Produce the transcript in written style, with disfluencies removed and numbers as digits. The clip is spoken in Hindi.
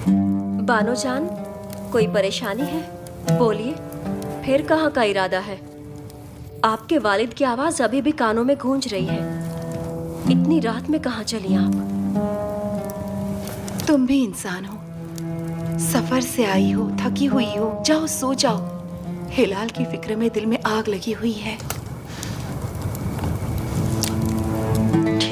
बानो जान, कोई परेशानी है? बोलिए, फिर कहाँ का इरादा है? आपके वालिद की आवाज अभी भी कानों में गूंज रही है। इतनी रात में कहाँ चली आप? तुम भी इंसान हो, सफर से आई हो, थकी हुई हो, जाओ सो जाओ। हिलाल की फिक्र में दिल में आग लगी हुई है।